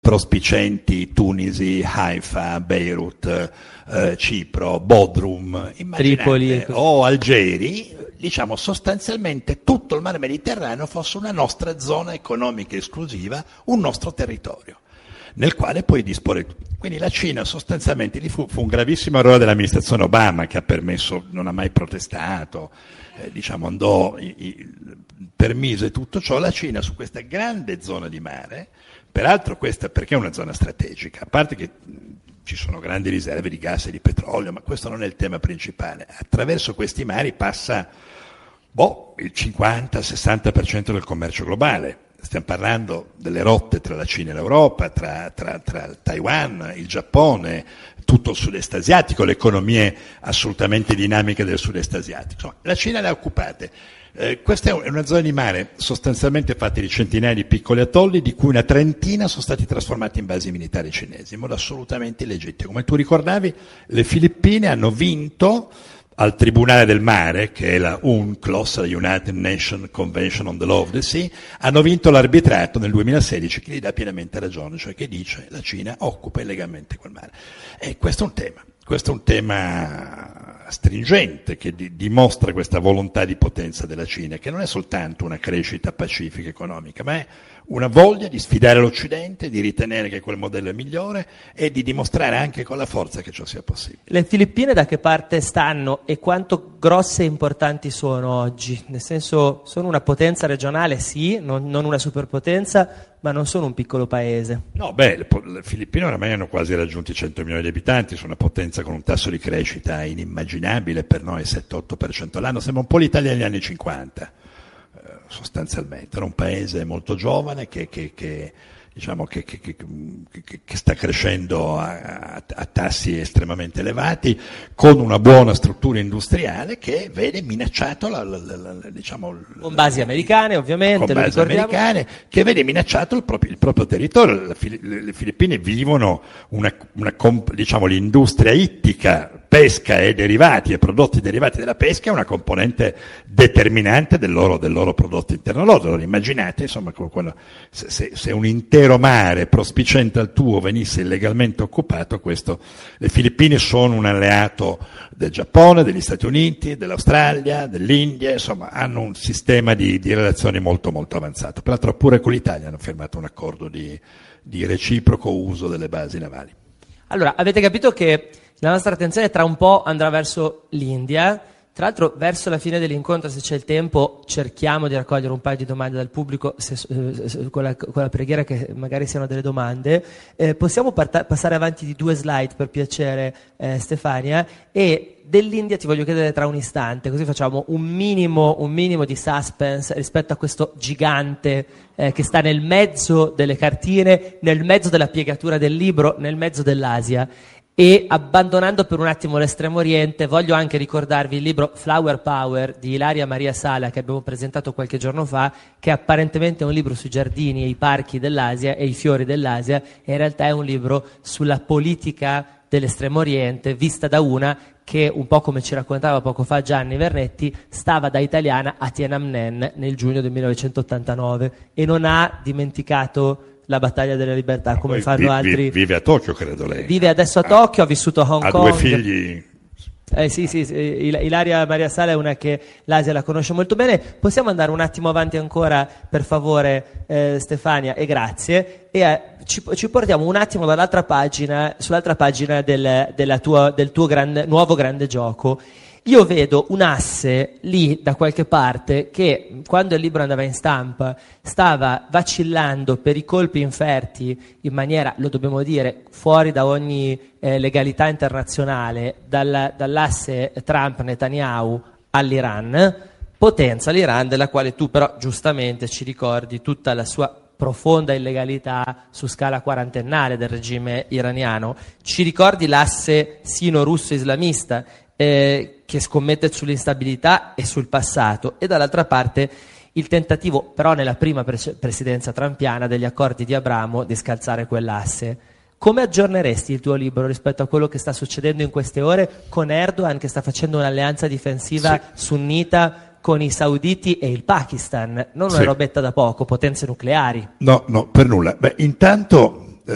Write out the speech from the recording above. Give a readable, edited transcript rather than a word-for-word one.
prospicenti Tunisi, Haifa, Beirut, Cipro, Bodrum, Tripoli o Algeri, diciamo sostanzialmente tutto il mare Mediterraneo fosse una nostra zona economica esclusiva, un nostro territorio, nel quale puoi disporre. Quindi la Cina sostanzialmente fu un gravissimo errore dell'amministrazione Obama, che ha permesso, non ha mai protestato, permise tutto ciò. La Cina su questa grande zona di mare, peraltro questa perché è una zona strategica, a parte che ci sono grandi riserve di gas e di petrolio, ma questo non è il tema principale. Attraverso questi mari passa il 50-60% del commercio globale. Stiamo parlando delle rotte tra la Cina e l'Europa, tra Taiwan, il Giappone, tutto il sud-est asiatico, le economie assolutamente dinamiche del sud-est asiatico. Insomma, la Cina le ha occupate. Questa è una zona di mare sostanzialmente fatta di centinaia di piccoli atolli, di cui una trentina sono stati trasformati in basi militari cinesi, in modo assolutamente illegittimo. Come tu ricordavi, le Filippine hanno vinto al Tribunale del Mare, che è la UNCLOS, la United Nations Convention on the Law of the Sea, hanno vinto l'arbitrato nel 2016 che gli dà pienamente ragione, cioè che dice la Cina occupa illegalmente quel mare. E questo è un tema stringente che dimostra questa volontà di potenza della Cina, che non è soltanto una crescita pacifica economica, ma è una voglia di sfidare l'Occidente, di ritenere che quel modello è migliore e di dimostrare anche con la forza che ciò sia possibile. Le Filippine da che parte stanno e quanto grosse e importanti sono oggi? Nel senso, sono una potenza regionale, sì, non una superpotenza, ma non sono un piccolo paese. No, le Filippine oramai hanno quasi raggiunto i 100 milioni di abitanti, sono una potenza con un tasso di crescita inimmaginabile per noi, 7-8% all'anno, sembra un po' l'Italia degli anni 50. Sostanzialmente era un paese molto giovane che sta crescendo a tassi estremamente elevati, con una buona struttura industriale che vede minacciato con basi americane, ovviamente, con basi americane, che vede minacciato il proprio territorio. Le Filippine vivono l'industria ittica, pesca e derivati e prodotti derivati della pesca è una componente determinante del loro prodotto interno lordo. Allora, immaginate, insomma, se un intero mare prospicente al tuo venisse illegalmente occupato, le Filippine sono un alleato del Giappone, degli Stati Uniti, dell'Australia, dell'India, insomma, hanno un sistema di relazioni molto molto avanzato. Peraltro pure con l'Italia hanno firmato un accordo di reciproco uso delle basi navali. Allora, avete capito che la nostra attenzione tra un po' andrà verso l'India. Tra l'altro, verso la fine dell'incontro, se c'è il tempo, cerchiamo di raccogliere un paio di domande dal pubblico, con la preghiera che magari siano delle domande. Possiamo passare avanti di 2 slide, per piacere, Stefania? E dell'India ti voglio chiedere tra un istante, così facciamo un minimo di suspense rispetto a questo gigante che sta nel mezzo delle cartine, nel mezzo della piegatura del libro, nel mezzo dell'Asia. E abbandonando per un attimo l'Estremo Oriente, voglio anche ricordarvi il libro Flower Power di Ilaria Maria Sala, che abbiamo presentato qualche giorno fa, che apparentemente è un libro sui giardini e i parchi dell'Asia e i fiori dell'Asia, e in realtà è un libro sulla politica dell'Estremo Oriente, vista da una che, un po' come ci raccontava poco fa Gianni Vernetti, stava da italiana a Tiananmen nel giugno del 1989 e non ha dimenticato la battaglia della libertà, come fanno altri. Vive a Tokyo, credo lei. Vive adesso a Tokyo, ha vissuto a Hong Kong. Ha 2 figli. Sì, Ilaria Maria Sala è una che l'Asia la conosce molto bene. Possiamo andare un attimo avanti ancora, per favore, Stefania, e grazie. E ci portiamo un attimo sull'altra pagina del tuo nuovo grande gioco. Io vedo un asse lì da qualche parte che, quando il libro andava in stampa, stava vacillando per i colpi inferti in maniera, lo dobbiamo dire, fuori da ogni legalità internazionale, dall'asse Trump-Netanyahu all'Iran, potenza l'Iran, della quale tu però giustamente ci ricordi tutta la sua profonda illegalità su scala quarantennale del regime iraniano. Ci ricordi l'asse sino-russo islamista, che scommette sull'instabilità e sul passato, e dall'altra parte il tentativo, però nella prima presidenza trumpiana, degli accordi di Abramo di scalzare quell'asse. Come aggiorneresti il tuo libro rispetto a quello che sta succedendo in queste ore con Erdogan, che sta facendo un'alleanza difensiva sunnita con i sauditi e il Pakistan? Non una robetta da poco, potenze nucleari. No, per nulla. Intanto